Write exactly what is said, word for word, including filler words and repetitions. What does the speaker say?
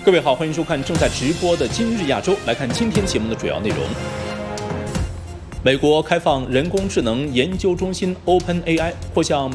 各位好，欢迎收看正在直播的今日亚洲。来看今天节目的主要内容。美国开放人工智能研究中心 OpenAI 或向